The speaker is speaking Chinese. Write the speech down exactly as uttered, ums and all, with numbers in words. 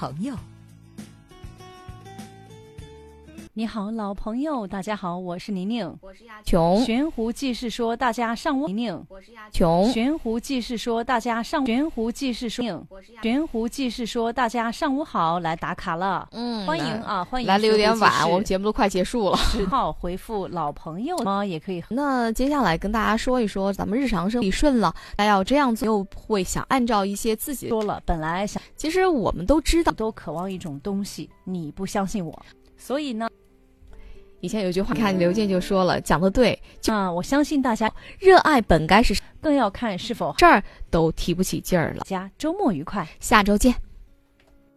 朋友。 你好，老朋友，大家好，我是宁宁， 我是亚琼。 悬壶济世说，大家上午宁宁， 我是亚琼。悬壶济世说，大家上悬壶济世说，悬壶济世说，大家上午好，来打卡了， 嗯， 欢迎啊，欢迎。 来的有点晚，我们节目都快结束了。 十号回复老朋友吗？也可以。 那接下来跟大家说一说，咱们日常生活顺了，大家要这样做，又会想按照一些自己说了，本来想， 其实我们都知道， 都渴望一种东西，你不相信我，所以呢。 以前有句话，看刘健就说了，讲得对。 啊，我相信大家热爱本该是， 更要看是否这儿都提不起劲儿了。 家周末愉快， 下周见。